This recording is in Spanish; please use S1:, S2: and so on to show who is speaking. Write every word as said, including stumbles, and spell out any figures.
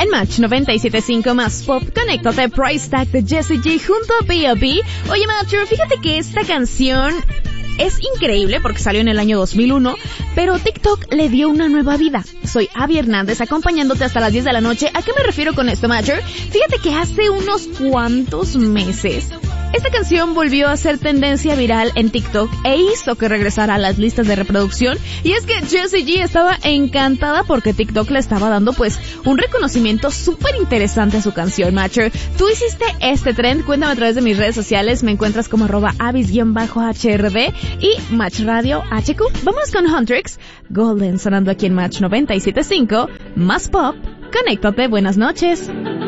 S1: En Match noventa y siete punto cinco más Pop, conéctate Price Tag de Jessie J junto a B O B. Oye, Matcher, fíjate que esta canción es increíble porque salió en el año dos mil uno, pero TikTok le dio una nueva vida. Soy Abby Hernández acompañándote hasta las diez de la noche. ¿A qué me refiero con esto, Matcher? Fíjate que hace unos cuantos meses esta canción volvió a ser tendencia viral en TikTok e hizo que regresara a las listas de reproducción. Y es que Jessie J estaba encantada porque TikTok le estaba dando pues un reconocimiento súper interesante a su canción, Matcher. Tú hiciste este trend, cuéntame a través de mis redes sociales, me encuentras como arroba avis-H R D y Match Radio H Q. Vamos con Huntrix, Golden sonando aquí en Match noventa y siete punto cinco, más Pop, conéctate, buenas noches.